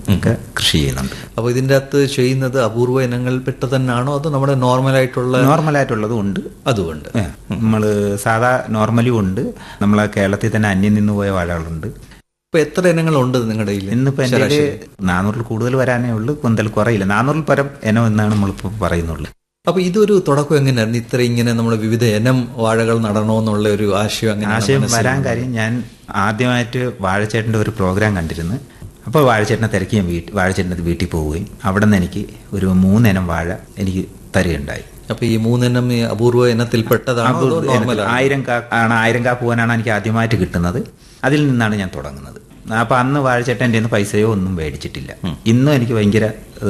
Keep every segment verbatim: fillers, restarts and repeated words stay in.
ഒക്കെ കൃഷി ചെയ്യുന്നുണ്ട്. അപ്പോൾ ഇതിൻ്റെ അകത്ത് ചെയ്യുന്നത് അപൂർവ ഇനങ്ങൾപ്പെട്ട തന്നെയാണോ അതോ നമ്മുടെ നോർമലായിട്ടുള്ള നോർമലായിട്ടുള്ളതും ഉണ്ട്. അതുകൊണ്ട് നമ്മൾ സാധാ നോർമലും ഉണ്ട്. നമ്മളെ കേരളത്തിൽ തന്നെ അന്യം നിന്ന് പോയ വാഴകളുണ്ട്. ഇപ്പൊ എത്ര ഇനങ്ങളുണ്ട് നിങ്ങളുടെ കയ്യിൽ? ഇന്നിപ്പോ എൻ്റെ നാനൂറിൽ കൂടുതൽ വരാനേ ഉള്ളൂ, കൊന്തൽ കുറയില്ല. നാനൂറിൽ പരം ഇനം എന്നാണ് നമ്മളിപ്പോൾ പറയുന്നുള്ളൂ. അപ്പൊ ഇതൊരു തുടക്കം എങ്ങനെയായിരുന്നു? ഇത്ര ഇങ്ങനെ നമ്മുടെ വിവിധ ഇനം വാഴകൾ നടണമെന്നുള്ള ഒരു ആശയം അങ്ങനെ ആശയം വരാൻ കാര്യം, ഞാൻ ആദ്യമായിട്ട് വാഴച്ചേട്ടൻ്റെ ഒരു പ്രോഗ്രാം കണ്ടിരുന്നു. അപ്പോൾ വാഴച്ചേട്ടനെ തിരക്കി ഞാൻ വീട്ടിൽ വാഴച്ചേട്ടൻ്റെ വീട്ടിൽ പോവുകയും അവിടെ നിന്ന് എനിക്ക് ഒരു മൂന്നിനം വാഴ എനിക്ക് തരികയുണ്ടായി. അപ്പൊ ഈ മൂന്നിനം ഈ അപൂർവ ഇനത്തിൽപ്പെട്ടതാണ്. ആയിരം കാ ആണ് ആയിരം കാ പൂവാനാണ് എനിക്ക് ആദ്യമായിട്ട് കിട്ടുന്നത്. അതിൽ നിന്നാണ് ഞാൻ തുടങ്ങുന്നത്. അപ്പൊ അന്ന് വാഴച്ചേട്ടൻ എൻ്റെ നിന്ന് പൈസയോ ഒന്നും മേടിച്ചിട്ടില്ല. ഇന്നും എനിക്ക് ഭയങ്കര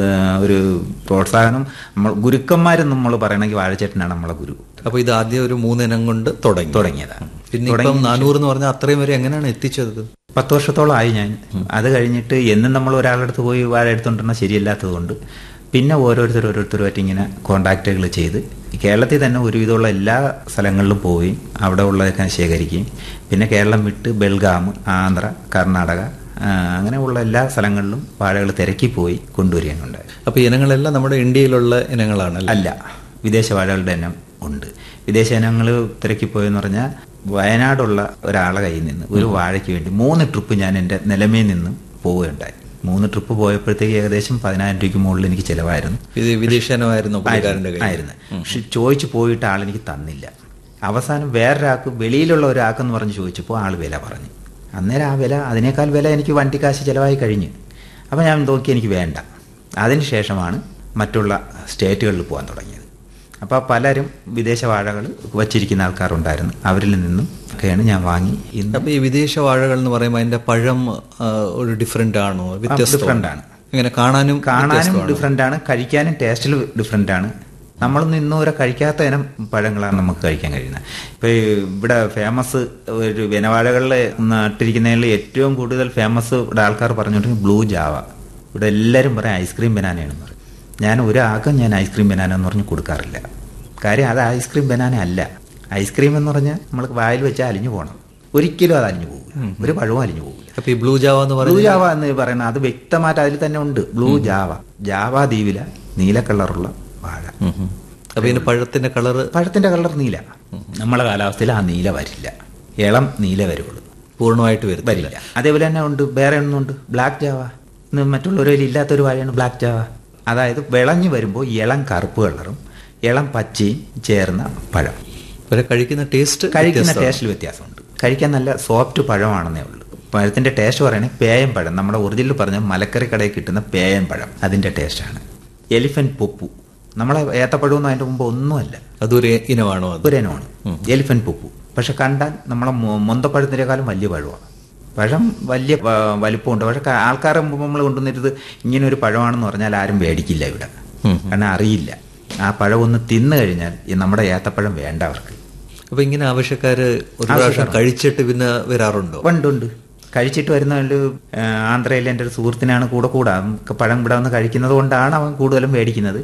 ഒരു പ്രോത്സാഹനം. നമ്മൾ ഗുരുക്കന്മാരെന്ന് നമ്മൾ പറയണമെങ്കിൽ വാഴച്ചേട്ടനാണ് നമ്മളെ ഗുരു. അപ്പൊ ഇത് ആദ്യം ഒരു മൂന്നിനം കൊണ്ട് തുടങ്ങി തുടങ്ങിയതാണ്. പിന്നെ ഇപ്പം നാനൂറ് എന്ന് പറഞ്ഞാൽ അത്രയും വരെ എങ്ങനെയാണ് എത്തിച്ചത്? പത്ത് വർഷത്തോളം ആയി ഞാൻ. അത് കഴിഞ്ഞിട്ട് എന്നും നമ്മൾ ഒരാളുടെ അടുത്ത് പോയി വാഴ എടുത്തുകൊണ്ടിരുന്ന ശരിയല്ലാത്തത് കൊണ്ട് പിന്നെ ഓരോരുത്തർ ഓരോരുത്തരുമായിട്ട് ഇങ്ങനെ കോണ്ടാക്റ്റുകൾ ചെയ്ത് കേരളത്തിൽ തന്നെ ഒരുവിധമുള്ള എല്ലാ സ്ഥലങ്ങളിലും പോവുകയും അവിടെ ഉള്ളതൊക്കെ ശേഖരിക്കുകയും പിന്നെ കേരളം വിട്ട് ബെൽഗാം, ആന്ധ്ര, കർണാടക അങ്ങനെയുള്ള എല്ലാ സ്ഥലങ്ങളിലും വാഴകൾ തിരക്കി പോയി കൊണ്ടുവരികയുണ്ടായി. അപ്പോൾ ഇനങ്ങളെല്ലാം നമ്മുടെ ഇന്ത്യയിലുള്ള ഇനങ്ങളാണ്? അല്ല, വിദേശ വാഴകളുടെ ഇനം ഉണ്ട്. വിദേശ ഇനങ്ങൾ തിരക്കിപ്പോയെന്ന് പറഞ്ഞാൽ വയനാടുള്ള ഒരാളെ കയ്യിൽ നിന്ന് ഒരു വാഴയ്ക്ക് വേണ്ടി മൂന്ന് ട്രിപ്പ് ഞാൻ എൻ്റെ നിലമയിൽ നിന്ന് പോവുകയുണ്ടായി. മൂന്ന് ട്രിപ്പ് പോയപ്പോഴത്തേക്ക് ഏകദേശം പതിനായിരം രൂപയ്ക്ക് മുകളിൽ എനിക്ക് ചിലവായിരുന്നു. ഇത് വിദേശമായിരുന്നു ആയിരുന്നു. പക്ഷെ ചോദിച്ചു പോയിട്ട് ആളെനിക്ക് തന്നില്ല. അവസാനം വേറൊരാൾക്ക്, വെളിയിലുള്ള ഒരാൾക്കെന്ന് പറഞ്ഞ് ചോദിച്ചപ്പോൾ ആൾ വില പറഞ്ഞു. അന്നേരം ആ വില, അതിനേക്കാൾ വില എനിക്ക് വണ്ടിക്കാശ് ചിലവായി കഴിഞ്ഞ്. അപ്പോൾ ഞാൻ നോക്കി എനിക്ക് വേണ്ട. അതിന് ശേഷമാണ് മറ്റുള്ള സ്റ്റേറ്റുകളിൽ പോകാൻ തുടങ്ങിയത്. അപ്പോൾ പലരും വിദേശ വാഴകൾ വച്ചിരിക്കുന്ന ആൾക്കാരുണ്ടായിരുന്നു. അവരിൽ നിന്നും ഒക്കെയാണ് ഞാൻ വാങ്ങി. അപ്പോൾ ഈ വിദേശ വാഴകൾ എന്ന് പറയുമ്പോൾ അതിൻ്റെ പഴം ഒരു ഡിഫറെൻ്റ് ആണോ? ഡിഫറെൻ്റ് ആണ്. ഇങ്ങനെ കാണാനും കാണാനും ഡിഫറെൻ്റ് ആണ്, കഴിക്കാനും ടേസ്റ്റിൽ ഡിഫറെൻ്റ് ആണ്. നമ്മളൊന്നും ഇന്നും വരെ കഴിക്കാത്ത ഇനം പഴങ്ങളാണ് നമുക്ക് കഴിക്കാൻ കഴിയുന്നത്. ഇപ്പോൾ ഇവിടെ ഫേമസ് ഒരു വനവാഴകളിൽ നട്ടിരിക്കുന്നതിൽ ഏറ്റവും കൂടുതൽ ഫേമസ് ഇവിടെ ആൾക്കാർ പറഞ്ഞിട്ടുണ്ടെങ്കിൽ ബ്ലൂ ജാവ. ഇവിടെ എല്ലാവരും പറയും ഐസ്ക്രീം ബനാനയാണെന്ന് പറയും. ഞാൻ ഒരാൾക്കും ഞാൻ ഐസ്ക്രീം ബനാന എന്ന് പറഞ്ഞ് കൊടുക്കാറില്ല. കാര്യം അത് ഐസ്ക്രീം ബനാന അല്ല. ഐസ്ക്രീം എന്ന് പറഞ്ഞാൽ നമ്മൾ വായിൽ വെച്ചാൽ അലിഞ്ഞു പോകണം. ഒരിക്കലും അത് അലിഞ്ഞു പോകില്ല, ഒരു പഴവും അലിഞ്ഞു പോകില്ല. അപ്പോൾ ഈ ബ്ലൂ ജാവ എന്ന് പറയുന്നത്, ബ്ലൂ ജാവ എന്ന് പറയുന്നത് അത് വ്യക്തമായിട്ട് അതിൽ തന്നെ ഉണ്ട്. ബ്ലൂ ജാവ, ജാവ ദ്വീപിലെ നീല കളറുള്ള വാഴ. അപ്പോൾ ഇതിന് പഴത്തിന്റെ കളർ പഴത്തിന്റെ കളർ നീല. നമ്മളെ കാലാവസ്ഥയിൽ ആ നീല വരില്ല, ഇളം നീല വരുള്ളൂ, പൂർണ്ണമായിട്ട് വരില്ല. അതേപോലെ തന്നെ ഉണ്ട് വേറെ ഒന്നുണ്ട്, ബ്ലാക്ക് ജാവ. മറ്റുള്ളവരിൽ ഇല്ലാത്തൊരു വാഴയാണ് ബ്ലാക്ക് ജാവ. അതായത് വിളഞ്ഞു വരുമ്പോൾ ഇളം കറുപ്പ് കളറും ഇളം പച്ചയും ചേർന്ന പഴം. കഴിക്കുന്ന ടേസ്റ്റ് കഴിക്കുന്ന ടേസ്റ്റിൽ വ്യത്യാസമുണ്ട്. കഴിക്കാൻ നല്ല സോഫ്റ്റ് പഴമാണെന്നേ ഉള്ളൂ. പഴത്തിന്റെ ടേസ്റ്റ് പറയുകയാണെങ്കിൽ പേയം പഴം, നമ്മുടെ ഒറിജിനൽ പറഞ്ഞ മലക്കറി കടയിൽ കിട്ടുന്ന പേയം പഴം, അതിന്റെ ടേസ്റ്റാണ്. എലിഫന്റ് പൊപ്പു, നമ്മളെ ഏത്തപ്പഴമൊന്നും അതിന്റെ മുമ്പ് ഒന്നുമല്ല. അതൊരു ഇനമാണോ? ഒരു ഇനമാണ് എലിഫന്റ് പൊപ്പു. പക്ഷെ കണ്ടാൽ നമ്മളെ മൊന്തപ്പഴത്തിനേക്കാളും വലിയ പഴമാണ്. പഴം വലിയ വലിപ്പമുണ്ട്. പക്ഷെ ആൾക്കാരെ മുമ്പ് നമ്മൾ കൊണ്ടുവന്നിട്ട് ഇങ്ങനെ ഒരു പഴമാണെന്ന് പറഞ്ഞാൽ ആരും മേടിക്കില്ല ഇവിടെ. കാരണം അറിയില്ല. ആ പഴം ഒന്ന് തിന്നു കഴിഞ്ഞാൽ നമ്മുടെ ഏത്തപ്പഴം വേണ്ട അവർക്ക്. അപ്പൊ ഇങ്ങനെ ആവശ്യക്കാര് ഒരു പ്രാവശ്യം കഴിച്ചിട്ട് പിന്നെ വരാറുണ്ടോ? ഉണ്ട് ഉണ്ട് കഴിച്ചിട്ട് വരുന്ന ഒരു ആന്ധ്രയിലെ എൻ്റെ ഒരു സുഹൃത്തിനാണ് കൂടെ കൂടാ പഴം ഇവിടെ വന്ന് കഴിക്കുന്നത് കൊണ്ടാണ് അവൻ കൂടുതലും മേടിക്കുന്നത്.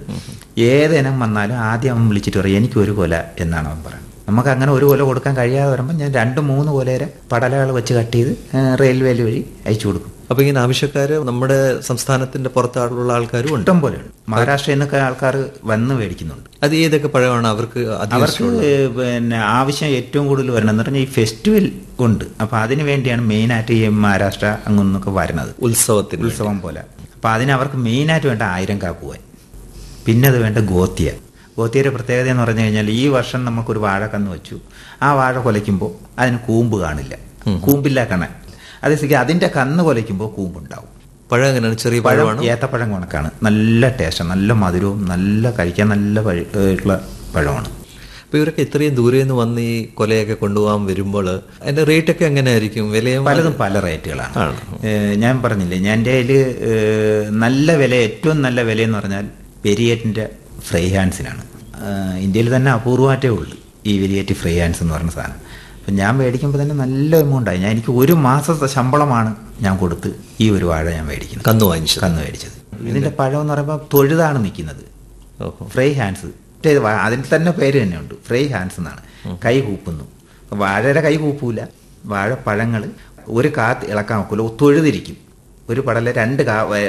ഏതിനം വന്നാലും ആദ്യം അവൻ വിളിച്ചിട്ട് പറയും എനിക്ക് ഒരു കൊല എന്നാണ് അവൻ പറയുന്നത്. നമുക്ക് അങ്ങനെ ഒരു കൊല കൊടുക്കാൻ കഴിയാതെ വരുമ്പോൾ ഞാൻ രണ്ട് മൂന്ന് കൊലയുടെ പടലകൾ വെച്ച് കട്ട് ചെയ്ത് റെയിൽവേയിൽ വഴി അയച്ചു കൊടുക്കും. അപ്പൊ ഇങ്ങനെ ആവശ്യക്കാര് നമ്മുടെ സംസ്ഥാനത്തിന്റെ പുറത്തുള്ള ആൾക്കാരും ഇഷ്ടം പോലെ ഉണ്ട്. മഹാരാഷ്ട്രയിൽ നിന്നൊക്കെ ആൾക്കാർ വന്ന് മേടിക്കുന്നുണ്ട്. അത് ഏതൊക്കെ പഴമാണ് അവർക്ക് അവർക്ക് പിന്നെ ആവശ്യം ഏറ്റവും കൂടുതൽ വരണം എന്ന് പറഞ്ഞാൽ ഈ ഫെസ്റ്റിവൽ ഉണ്ട്. അപ്പൊ അതിന് വേണ്ടിയാണ് മെയിനായിട്ട് ഈ മഹാരാഷ്ട്ര അങ്ങൊന്നൊക്കെ വരുന്നത്, ഉത്സവത്തിന് ഉത്സവം പോലെ. അപ്പൊ അതിന് അവർക്ക് മെയിനായിട്ട് വേണ്ട ആയിരം കാ പൂവൻ. പിന്നെ അത് വേണ്ട ഗോത്തിയ. ഗോത്തിയുടെ പ്രത്യേകത എന്ന് പറഞ്ഞു കഴിഞ്ഞാൽ ഈ വർഷം നമുക്കൊരു വാഴക്കന്ന് വെച്ചു. ആ വാഴ കൊലയ്ക്കുമ്പോൾ അതിന് കൂമ്പ് കാണില്ല, കൂമ്പില്ല കണ്ണൻ. അതേസരിക്കും അതിന്റെ കന്ന് കൊലയ്ക്കുമ്പോൾ കൂമ്പുണ്ടാവും. പഴം എങ്ങനെയാണ്? ചെറിയ പഴം ഏത്തപ്പഴം കണക്കാണ്. നല്ല ടേസ്റ്റ്, നല്ല മധുരവും നല്ല കഴിക്കാൻ നല്ല ഉള്ള പഴമാണ്. അപ്പോൾ ഇവരൊക്കെ ഇത്രയും ദൂരെ നിന്ന് വന്ന് ഈ കൊലയൊക്കെ കൊണ്ടുപോകാൻ വരുമ്പോൾ അതിന്റെ റേറ്റ് ഒക്കെ എങ്ങനെയായിരിക്കും? വിലയും പലതും പല റേറ്റുകളാണ്. ഞാൻ പറഞ്ഞില്ലേ, ഞാൻ എൻ്റെ കയ്യിൽ നല്ല വില, ഏറ്റവും നല്ല വിലയെന്ന് പറഞ്ഞാൽ വെരിയേറ്റിന്റെ ഫ്രൈ ഹാൻഡ്സിനാണ്. ഇന്ത്യയിൽ തന്നെ അപൂർവമായിട്ടേ ഉള്ളൂ ഈ വെരിയേറ്റ് ഫ്രൈ ഹാൻഡ്സ് എന്ന് പറഞ്ഞ സാധനം. അപ്പം ഞാൻ മേടിക്കുമ്പോൾ തന്നെ നല്ല എമൗണ്ടായി. ഞാൻ എനിക്ക് ഒരു മാസത്തെ ശമ്പളമാണ് ഞാൻ കൊടുത്ത് ഈ ഒരു വാഴ ഞാൻ മേടിക്കുന്നത്, കന്ന് വാങ്ങിച്ചു കന്ന് മേടിച്ചത്. ഇതിന്റെ പഴം എന്ന് പറയുമ്പോൾ തൊഴുതാണ് നിൽക്കുന്നത്. ഫ്രൈ ഹാൻഡ്സ്, അതിന് തന്നെ പേര് തന്നെയുണ്ട്, ഫ്രൈ ഹാൻഡ്സ് എന്നാണ്. കൈ കൂപ്പുന്നു. വാഴയുടെ കൈ കൂപ്പൂല. വാഴ പഴങ്ങൾ ഒരു കാത്ത് ഇളക്കാൻ നോക്കൂല, തൊഴുതിരിക്കും. ഒരു പടല രണ്ട് കാ